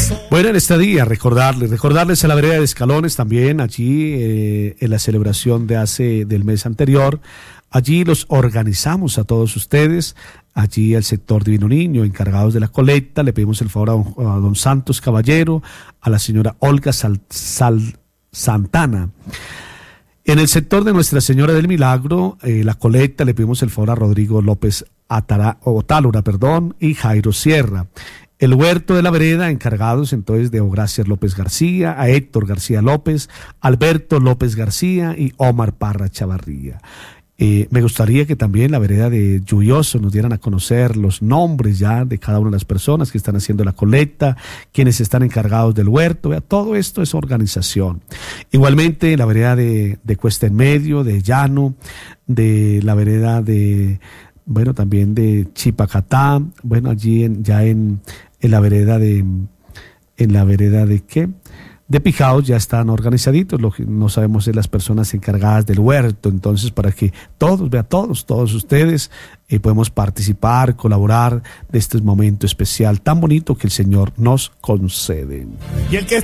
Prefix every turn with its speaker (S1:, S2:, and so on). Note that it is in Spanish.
S1: Bueno, en este día recordarles a la vereda de Escalones también, allí en la celebración del mes anterior, allí los organizamos a todos ustedes, allí al sector Divino Niño, encargados de la colecta, le pedimos el favor a don Santos Caballero, a la señora Olga Santana. En el sector de Nuestra Señora del Milagro, la colecta, le pedimos el favor a Rodrigo López Otálora, y Jairo Sierra. El huerto de la vereda, encargados entonces de Ogracias López García, a Héctor García López, Alberto López García y Omar Parra Chavarría. Me gustaría que también la vereda de Lluvioso nos dieran a conocer los nombres ya de cada una de las personas que están haciendo la colecta, quienes están encargados del huerto. Vea, todo esto es organización. Igualmente la vereda de Cuesta en Medio, de Llano, de la vereda de, bueno, también de Chipacatá, bueno, allí en la vereda de ¿qué? De Pijaos ya están organizaditos, no sabemos de las personas encargadas del huerto, entonces para que todos ustedes podemos participar, colaborar de este momento especial tan bonito que el Señor nos concede.
S2: Y el que